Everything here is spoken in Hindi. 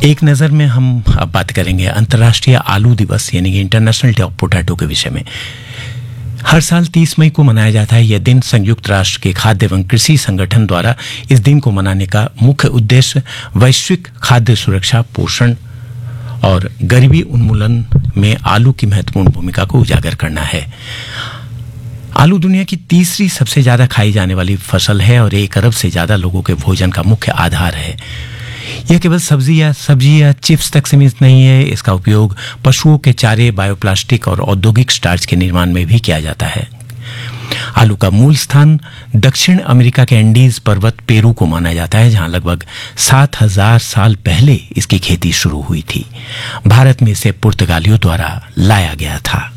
एक नज़र में हम अब बात करेंगे अंतर्राष्ट्रीय आलू दिवस यानी कि इंटरनेशनल डे ऑफ पोटैटो के विषय में। हर साल 30 मई को मनाया जाता है। यह दिन संयुक्त राष्ट्र के खाद्य एवं कृषि संगठन द्वारा इस दिन को मनाने का मुख्य उद्देश्य वैश्विक खाद्य सुरक्षा, पोषण और गरीबी उन्मूलन में आलू की महत्वपूर्ण भूमिका को उजागर करना है। आलू दुनिया की तीसरी सबसे ज्यादा खाई जाने वाली फसल है और 1 अरब से ज्यादा लोगों के भोजन का मुख्य आधार है। यह केवल सब्जी या चिप्स तक सीमित नहीं है। इसका उपयोग पशुओं के चारे, बायोप्लास्टिक और औद्योगिक स्टार्च के निर्माण में भी किया जाता है। आलू का मूल स्थान दक्षिण अमेरिका के एंडीज पर्वत पेरू को माना जाता है, जहां लगभग 7000 साल पहले इसकी खेती शुरू हुई थी। भारत में इसे पुर्तगालियों द्वारा लाया गया था।